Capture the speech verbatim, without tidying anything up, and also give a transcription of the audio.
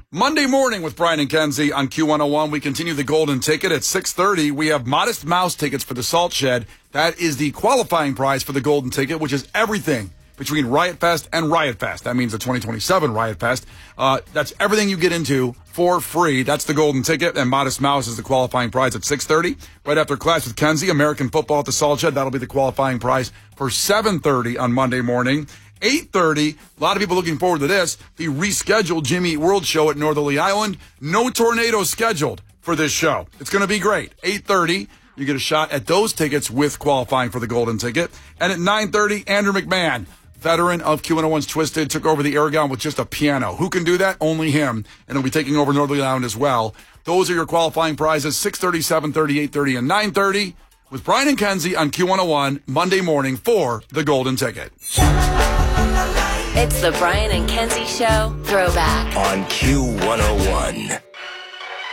Monday morning with Brian and Kenzie on Q one oh one. We continue the golden ticket at six thirty. We have Modest Mouse tickets for the Salt Shed. That is the qualifying prize for the golden ticket, which is everything between Riot Fest and Riot Fest. That means the twenty twenty-seven Riot Fest. Uh, that's everything you get into for free. That's the golden ticket, and Modest Mouse is the qualifying prize at six thirty. Right after Class with Kenzie, American football at the Salt Shed. That'll be the qualifying prize for seven thirty on Monday morning. eight thirty, a lot of people looking forward to this, the rescheduled Jimmy Eat World show at Northerly Island. No tornadoes scheduled for this show. It's going to be great. eight thirty, you get a shot at those tickets with qualifying for the golden ticket. And at nine thirty, Andrew McMahon, veteran of Q one oh one's Twisted, took over the Aragon with just a piano. Who can do that? Only him. And he'll be taking over Northerly Island as well. Those are your qualifying prizes, six thirty, seven thirty, eight thirty, and nine thirty. With Brian and Kenzie on Q one oh one, Monday morning for the golden ticket. It's the Brian and Kenzie Show Throwback on Q one oh one.